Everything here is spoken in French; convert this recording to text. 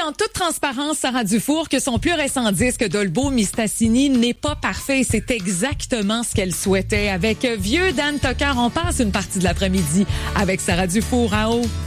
en toute transparence, Sarah Dufour, que son plus récent disque, Dolbo Mistassini, n'est pas parfait. C'est exactement ce qu'elle souhaitait. Avec Vieux d'Anne Tocqueur, on passe une partie de l'après-midi avec Sarah Dufour à haut.